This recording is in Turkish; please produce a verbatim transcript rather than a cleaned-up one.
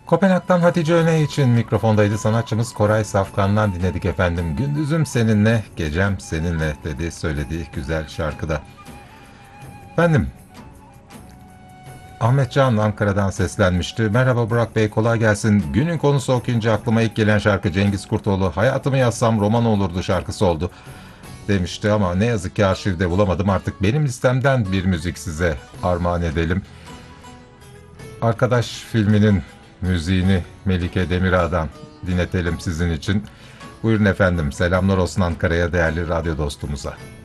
Kopenhag'dan Hatice Öne için mikrofondaydı. Sanatçımız Koray Safkan'dan dinledik efendim. Gündüzüm seninle, gecem seninle dedi söylediği güzel şarkıda. Efendim, Ahmet Can Ankara'dan seslenmişti. Merhaba Burak Bey, kolay gelsin. Günün konusu okuyunca aklıma ilk gelen şarkı Cengiz Kurtoğlu. Hayatımı yazsam roman olurdu şarkısı oldu demişti ama ne yazık ki arşivde bulamadım. Artık benim listemden bir müzik size armağan edelim. Arkadaş filminin müziğini Melike Demirağ'dan dinletelim sizin için. Buyurun efendim, selamlar olsun Ankara'ya, değerli radyo dostumuza.